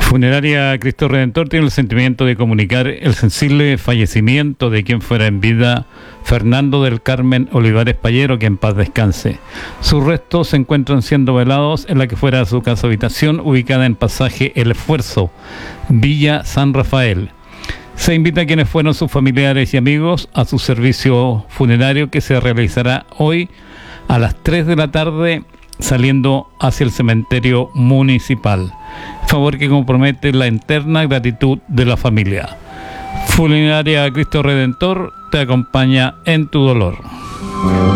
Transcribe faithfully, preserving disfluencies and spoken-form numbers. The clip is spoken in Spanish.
Funeraria Cristo Redentor tiene el sentimiento de comunicar el sensible fallecimiento de quien fuera en vida Fernando del Carmen Olivares Payero, que en paz descanse. Sus restos se encuentran siendo velados en la que fuera su casa habitación, ubicada en pasaje El Esfuerzo, Villa San Rafael. Se invita a quienes fueron sus familiares y amigos a su servicio funerario, que se realizará hoy a las tres de la tarde saliendo hacia el cementerio municipal. Favor que compromete la eterna gratitud de la familia. Funeraria Cristo Redentor te acompaña en tu dolor.